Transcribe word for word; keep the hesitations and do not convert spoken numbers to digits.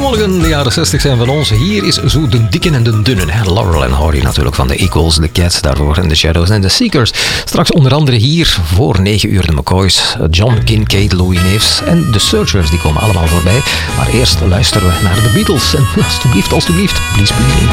Goedemorgen, de jaren zestig zijn van ons. Hier is zo de dikke en de dunne. Hè? Laurel en Hardy natuurlijk van de Eagles, de Cats daarvoor en de Shadows en de Seekers. Straks onder andere hier voor negen uur de McCoys, John Kincaid, Louis Neefs en de Searchers. Die komen allemaal voorbij. Maar eerst luisteren we naar de Beatles. En alstublieft, alstublieft, please, please.